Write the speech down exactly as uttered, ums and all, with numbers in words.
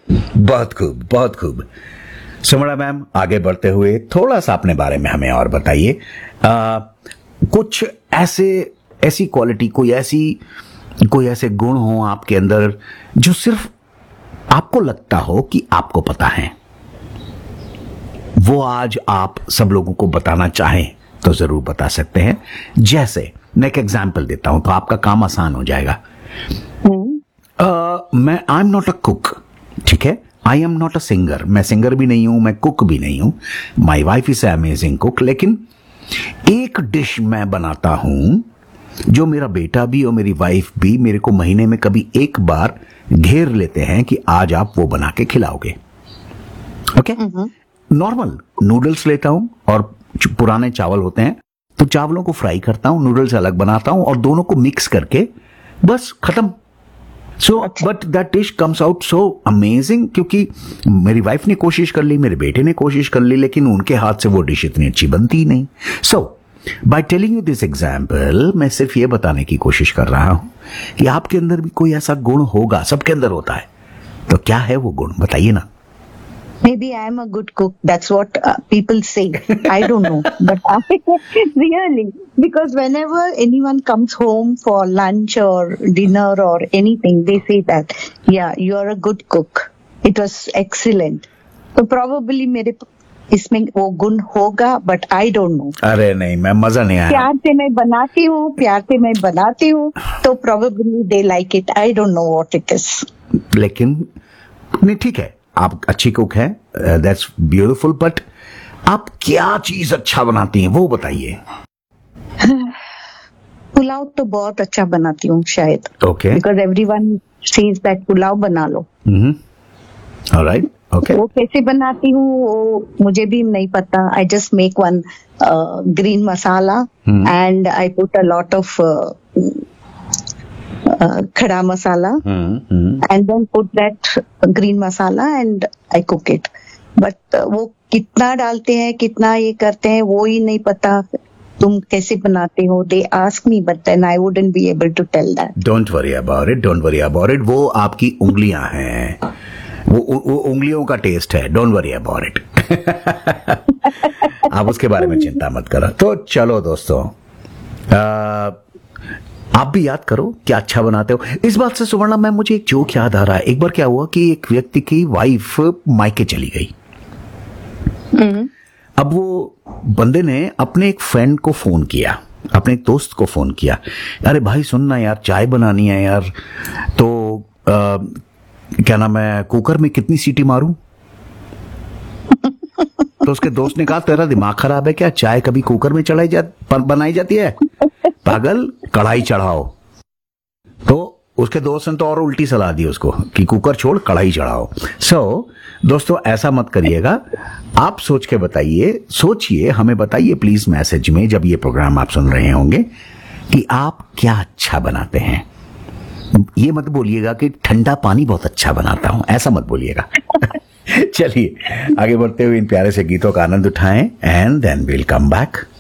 बहुत खूब, बहुत खूब। सुमड़ा मैम, आगे बढ़ते हुए थोड़ा सा अपने बारे में हमें और बताइए। कुछ ऐसे ऐसी क्वालिटी, कोई ऐसी कोई ऐसे गुण हो आपके अंदर जो सिर्फ आपको लगता हो कि आपको पता है, वो आज आप सब लोगों को बताना चाहें तो जरूर बता सकते हैं। जैसे मैं एक एग्जाम्पल देता हूं तो आपका काम आसान हो जाएगा। uh, मैं I am not a cook, ठीक है, I am not a singer, मैं सिंगर भी नहीं हूं, मैं कुक भी नहीं हूं, my wife is amazing cook, लेकिन एक डिश मैं बनाता हूं जो मेरा बेटा भी और मेरी वाइफ भी मेरे को महीने में कभी एक बार घेर लेते हैं कि आज आप वो बना के खिलाओगे। ओके, नॉर्मल नूडल्स लेता हूं और पुराने चावल होते हैं तो चावलों को फ्राई करता हूं, नूडल्स अलग बनाता हूं और दोनों को मिक्स करके बस खत्म। So but that dish comes out so amazing, क्योंकि मेरी वाइफ ने कोशिश कर ली, मेरे बेटे ने कोशिश कर ली, लेकिन उनके हाथ से वो डिश इतनी अच्छी बनती ही नहीं। सो by telling you this example, मैं सिर्फ ये बताने की कोशिश कर रहा हूं कि आपके अंदर भी कोई ऐसा गुण होगा, सबके अंदर होता है, तो क्या है वो गुण, बताइए ना। Maybe I am a good cook. That's what uh, people say. I don't know. But I, really, because whenever anyone comes home for lunch or dinner or anything, they say that, yeah, you are a good cook. It was excellent. So probably मेरे इसमें वो गुण होगा, but I don't know. अरे नहीं, मैं मजा नहीं आया। प्यार से मैं बनाती हूँ, प्यार से मैं बनाती हूँ, तो probably they like it. I don't know what it is. लेकिन नहीं, ठीक है, आप अच्छी कुक हैं, दैट्स ब्यूटीफुल, बट आप क्या चीज अच्छा बनाती हैं वो बताइए। पुलाव तो बहुत अच्छा बनाती हूँ शायद। Okay, because everyone says that pulao बना लो। Alright, okay. वो कैसे बनाती हूँ वो मुझे भी नहीं पता। I just make one green masala and I put a lot of Uh, khada masala mm-hmm. and then put that green masala and I cook it. But uh, वो कितना डालते हैं, कितना ये करते हैं, वो ही नहीं पता। तुम कैसे बनाते हो? They ask me, but then I wouldn't be able to tell that. Don't worry about it, don't worry about it. वो आपकी उंगलियां हैं, वो वो उंगलियों का टेस्ट है। Don't worry about it. आप उसके बारे में चिंता मत करो। तो चलो दोस्तों, आ, आप भी याद करो क्या अच्छा बनाते हो। इस बात से सुवर्णा मैम, मुझे एक जोक याद आ रहा है। एक बार क्या हुआ कि एक व्यक्ति की वाइफ मायके चली गई। mm-hmm. अब वो बंदे ने अपने एक फ्रेंड को फोन किया, अपने एक दोस्त को फोन किया, अरे भाई सुनना यार, चाय बनानी है यार, तो आ, क्या नाम है, कुकर में कितनी सीटी मारूं? तो उसके दोस्त ने कहा, तेरा दिमाग खराब है क्या, चाय कभी कुकर में चढ़ाई जा बनाई जाती है पागल, कढ़ाई चढ़ाओ। तो उसके दोस्त ने तो और उल्टी सलाह दी उसको कि कुकर छोड़ कढ़ाई चढ़ाओ। सो so, दोस्तों ऐसा मत करिएगा, आप सोच के बताइए, सोचिए, हमें बताइए प्लीज मैसेज में जब ये प्रोग्राम आप सुन रहे होंगे कि आप क्या अच्छा बनाते हैं। ये मत बोलिएगा कि ठंडा पानी बहुत अच्छा बनाता हूं, ऐसा मत बोलिएगा। चलिए आगे बढ़ते हुए इन प्यारे से गीतों का आनंद उठाएं and then will come back.